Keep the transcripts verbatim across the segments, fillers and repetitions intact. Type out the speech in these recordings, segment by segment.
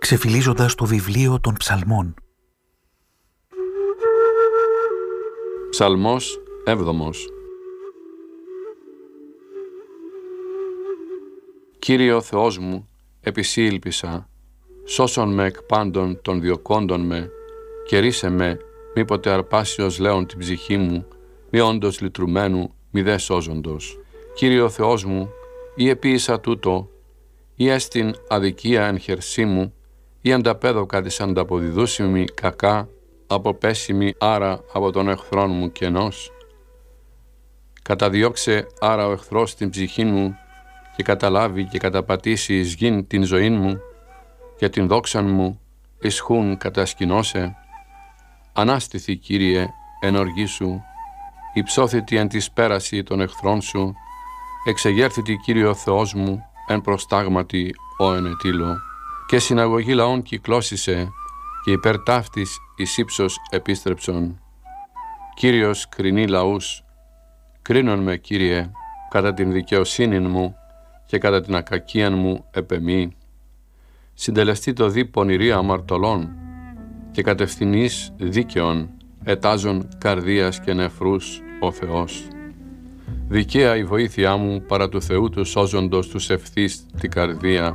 ξεφυλίζοντας το βιβλίο των ψαλμών. Ψαλμός έβδομος. Κύριε ο Θεός μου, επί Σύ ήλπισα, σώσον με εκ πάντων των διωκόντων με, και ρίσε με, μήποτε αρπάσιος λέον την ψυχή μου, μη όντως λυτρουμένου, μη δε σώζοντος. Κύριε ο Θεός μου, ή επίησα τούτο, ή έστιν αδικία εν χερσί μου, ή ανταπέδοκα της ανταποδιδούσιμη κακά, αποπέσιμη άρα από τον εχθρόν μου κενός. Καταδιώξε άρα ο εχθρός την ψυχή μου και καταλάβει και καταπατήσει εις γην την ζωήν μου και την δόξαν μου ισχούν κατασκηνώσε. Ανάστηθη, Κύριε, εν οργή σου, υψώθητη εν της πέραση των εχθρών σου, εξεγέρθητη, Κύριε ο Θεός μου, εν προστάγματι ο ενετήλω. Και συναγωγή λαών κυκλώσισε και υπέρ ταύτης εις ύψος επίστρεψον. Κύριος κρινεί λαούς, κρίνον με, Κύριε, κατά την δικαιοσύνην μου και κατά την ακακίαν μου επεμή. Συντελεστεί το δι πονηρία αμαρτωλών και κατευθυνής δίκαιων ετάζων καρδίας και νεφρούς ο Θεός. Δικαία η βοήθειά μου παρά του Θεού του σώζοντος τους ευθύς την καρδία.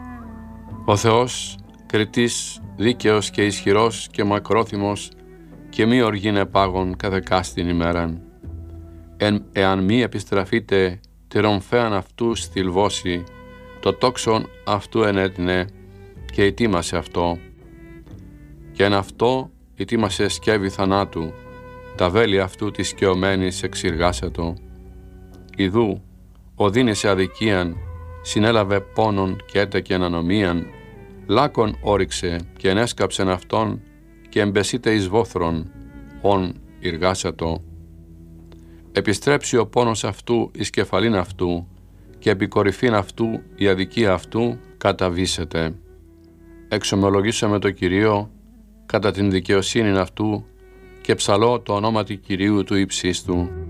Ο Θεός, κριτής, δίκαιος και ισχυρός και μακρόθυμος και μη οργήν επάγων καθεκάστην ημέραν. Εν, εάν μη επιστραφείτε τη ρομφέαν αυτού στυλβώσει, το τόξον αυτού ενέτεινε και ετοίμασε αυτό. Και εν αυτό ετοίμασε σκεύη θανάτου, τα βέλη αυτού της σκαιωμένης εξηργάσατο. Ιδού, οδύνησε αδικίαν, συνέλαβε πόνον και έτεκεν ανομίαν, λάκων όριξε και ενέσκαψεν αυτόν και εμπεσίτε εις βόθρων, ον ιργάσατο. Επιστρέψει ο πόνος αυτού εις κεφαλήν αυτού και επί κορυφήν αυτού η αδικία αυτού καταβήσεται. Εξομολογήσαμε το Κυρίο κατά την δικαιοσύνην αυτού και ψαλώ το ονόματι Κυρίου του ύψιστου.